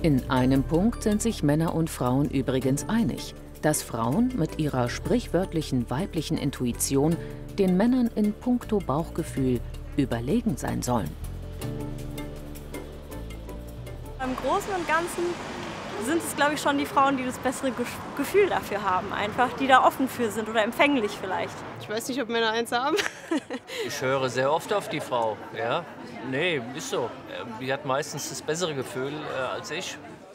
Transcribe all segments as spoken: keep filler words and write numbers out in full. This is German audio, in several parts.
In einem Punkt sind sich Männer und Frauen übrigens einig, dass Frauen mit ihrer sprichwörtlichen weiblichen Intuition den Männern in puncto Bauchgefühl überlegen sein sollen. Im Großen und Ganzen sind es, glaube ich, schon die Frauen, die das bessere Gefühl dafür haben, einfach, die da offen für sind oder empfänglich vielleicht. Ich weiß nicht, ob Männer eins haben. Ich höre sehr oft auf die Frau, ja. Nee, ist so. Die hat meistens das bessere Gefühl äh, als ich.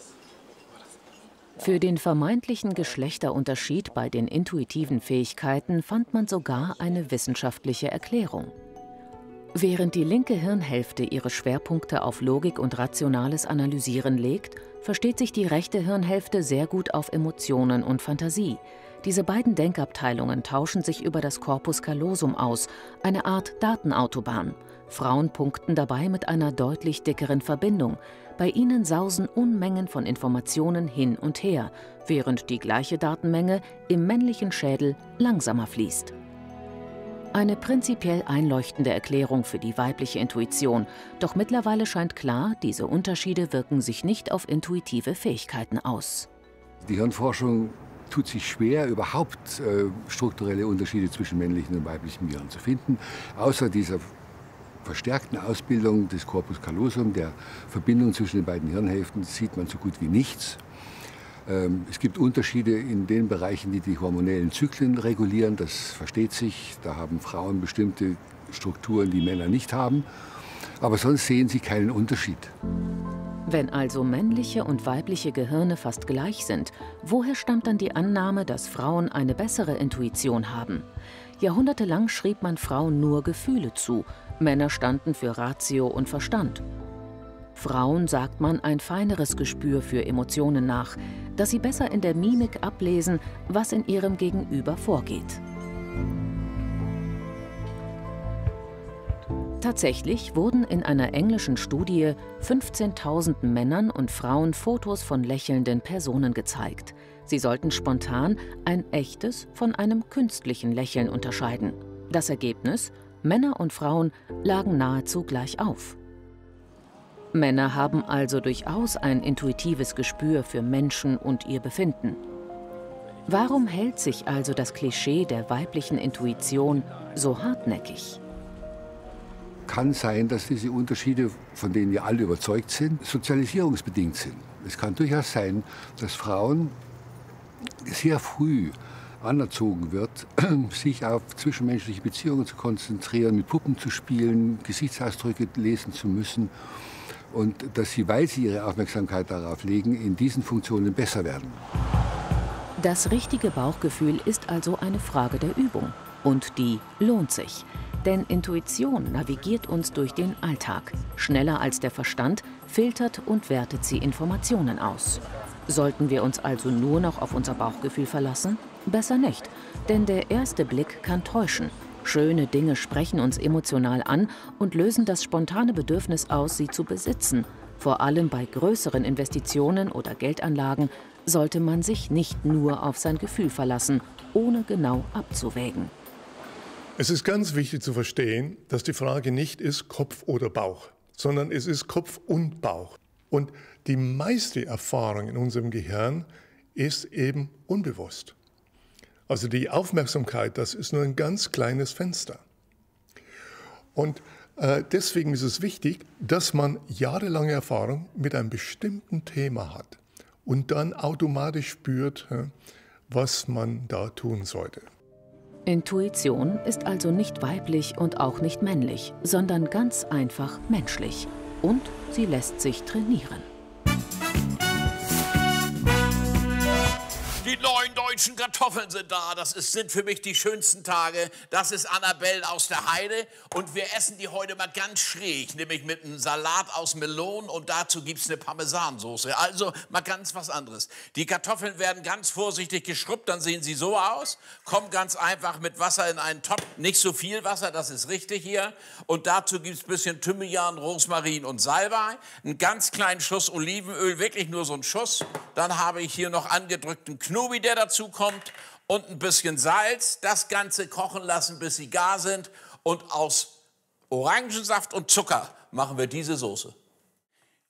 Für den vermeintlichen Geschlechterunterschied bei den intuitiven Fähigkeiten fand man sogar eine wissenschaftliche Erklärung. Während die linke Hirnhälfte ihre Schwerpunkte auf Logik und rationales Analysieren legt, versteht sich die rechte Hirnhälfte sehr gut auf Emotionen und Fantasie. Diese beiden Denkabteilungen tauschen sich über das Corpus callosum aus, eine Art Datenautobahn. Frauen punkten dabei mit einer deutlich dickeren Verbindung. Bei ihnen sausen Unmengen von Informationen hin und her, während die gleiche Datenmenge im männlichen Schädel langsamer fließt. Eine prinzipiell einleuchtende Erklärung für die weibliche Intuition, doch mittlerweile scheint klar, diese Unterschiede wirken sich nicht auf intuitive Fähigkeiten aus. Die Hirnforschung tut sich schwer, überhaupt äh, strukturelle Unterschiede zwischen männlichen und weiblichen Gehirn zu finden, außer dieser verstärkten Ausbildung des Corpus callosum, der Verbindung zwischen den beiden Hirnhälften, sieht man so gut wie nichts. Ähm, es gibt Unterschiede in den Bereichen, die die hormonellen Zyklen regulieren, das versteht sich. Da haben Frauen bestimmte Strukturen, die Männer nicht haben. Aber sonst sehen sie keinen Unterschied. Wenn also männliche und weibliche Gehirne fast gleich sind, woher stammt dann die Annahme, dass Frauen eine bessere Intuition haben? Jahrhundertelang schrieb man Frauen nur Gefühle zu, Männer standen für Ratio und Verstand. Frauen sagt man ein feineres Gespür für Emotionen nach, dass sie besser in der Mimik ablesen, was in ihrem Gegenüber vorgeht. Tatsächlich wurden in einer englischen Studie fünfzehntausend Männern und Frauen Fotos von lächelnden Personen gezeigt. Sie sollten spontan ein echtes von einem künstlichen Lächeln unterscheiden. Das Ergebnis: Männer und Frauen lagen nahezu gleich auf. Männer haben also durchaus ein intuitives Gespür für Menschen und ihr Befinden. Warum hält sich also das Klischee der weiblichen Intuition so hartnäckig? Kann sein, dass diese Unterschiede, von denen wir alle überzeugt sind, sozialisierungsbedingt sind. Es kann durchaus sein, dass Frauen sehr früh anerzogen wird, sich auf zwischenmenschliche Beziehungen zu konzentrieren, mit Puppen zu spielen, Gesichtsausdrücke lesen zu müssen und dass sie, weil sie ihre Aufmerksamkeit darauf legen, in diesen Funktionen besser werden. Das richtige Bauchgefühl ist also eine Frage der Übung und die lohnt sich. Denn Intuition navigiert uns durch den Alltag. Schneller als der Verstand filtert und wertet sie Informationen aus. Sollten wir uns also nur noch auf unser Bauchgefühl verlassen? Besser nicht, denn der erste Blick kann täuschen. Schöne Dinge sprechen uns emotional an und lösen das spontane Bedürfnis aus, sie zu besitzen. Vor allem bei größeren Investitionen oder Geldanlagen sollte man sich nicht nur auf sein Gefühl verlassen, ohne genau abzuwägen. Es ist ganz wichtig zu verstehen, dass die Frage nicht ist Kopf oder Bauch, sondern es ist Kopf und Bauch. Und die meiste Erfahrung in unserem Gehirn ist eben unbewusst. Also die Aufmerksamkeit, das ist nur ein ganz kleines Fenster. Und äh, deswegen ist es wichtig, dass man jahrelange Erfahrung mit einem bestimmten Thema hat und dann automatisch spürt, was man da tun sollte. Intuition ist also nicht weiblich und auch nicht männlich, sondern ganz einfach menschlich. Und sie lässt sich trainieren. Die neuen deutschen Kartoffeln sind da. Das ist, sind für mich die schönsten Tage. Das ist Annabelle aus der Heide. Und wir essen die heute mal ganz schräg, nämlich mit einem Salat aus Melonen. Und dazu gibt es eine Parmesansoße. Also mal ganz was anderes. Die Kartoffeln werden ganz vorsichtig geschrubbt. Dann sehen sie so aus. Kommen ganz einfach mit Wasser in einen Topf. Nicht so viel Wasser, das ist richtig hier. Und dazu gibt es ein bisschen Thymian, Rosmarin und Salbei. Einen ganz kleinen Schuss Olivenöl, wirklich nur so einen Schuss. Dann habe ich hier noch angedrückten Knobi, der dazu kommt, und ein bisschen Salz. Das Ganze kochen lassen, bis sie gar sind. Und aus Orangensaft und Zucker machen wir diese Soße.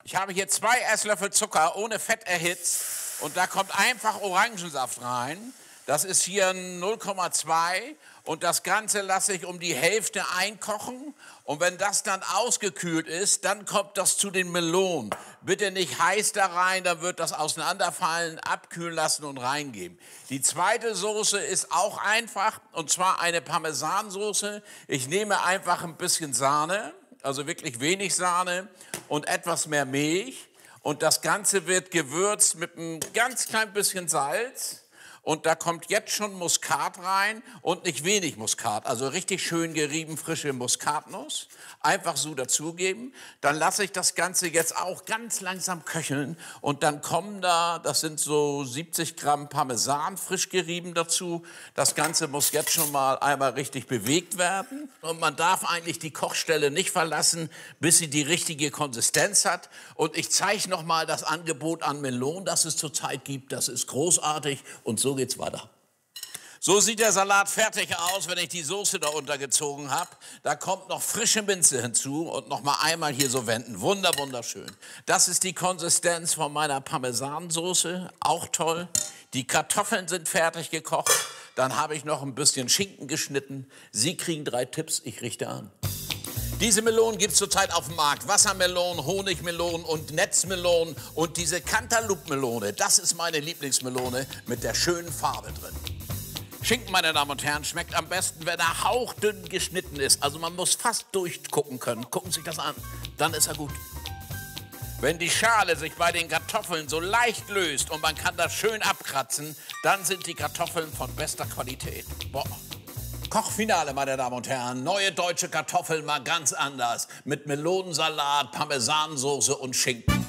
Ich habe hier zwei Esslöffel Zucker ohne Fett erhitzt und da kommt einfach Orangensaft rein. Das ist hier null Komma zwei und das Ganze lasse ich um die Hälfte einkochen. Und wenn das dann ausgekühlt ist, dann kommt das zu den Melonen. Bitte nicht heiß da rein, dann wird das auseinanderfallen, abkühlen lassen und reingeben. Die zweite Soße ist auch einfach, und zwar eine Parmesansoße. Ich nehme einfach ein bisschen Sahne, also wirklich wenig Sahne und etwas mehr Milch. Und das Ganze wird gewürzt mit einem ganz klein bisschen Salz. Und da kommt jetzt schon Muskat rein und nicht wenig Muskat, also richtig schön gerieben, frische Muskatnuss. Einfach so dazugeben. Dann lasse ich das Ganze jetzt auch ganz langsam köcheln und dann kommen da, das sind so siebzig Gramm Parmesan frisch gerieben dazu. Das Ganze muss jetzt schon mal einmal richtig bewegt werden. Und man darf eigentlich die Kochstelle nicht verlassen, bis sie die richtige Konsistenz hat. Und ich zeige noch mal das Angebot an Melonen, das es zurzeit gibt. Das ist großartig und so geht's weiter. So sieht der Salat fertig aus, wenn ich die Soße da untergezogen habe. Da kommt noch frische Minze hinzu und noch mal einmal hier so wenden. Wunder, wunderschön. Das ist die Konsistenz von meiner Parmesansoße, auch toll. Die Kartoffeln sind fertig gekocht. Dann habe ich noch ein bisschen Schinken geschnitten. Sie kriegen drei Tipps, ich richte an. Diese Melonen gibt es zurzeit auf dem Markt. Wassermelonen, Honigmelonen und Netzmelonen. Und diese Cantaloupe-Melone, das ist meine Lieblingsmelone mit der schönen Farbe drin. Schinken, meine Damen und Herren, schmeckt am besten, wenn er hauchdünn geschnitten ist. Also man muss fast durchgucken können. Gucken Sie sich das an, dann ist er gut. Wenn die Schale sich bei den Kartoffeln so leicht löst und man kann das schön abkratzen, dann sind die Kartoffeln von bester Qualität. Boah. Kochfinale, meine Damen und Herren. Neue deutsche Kartoffeln mal ganz anders. Mit Melonensalat, Parmesansoße und Schinken.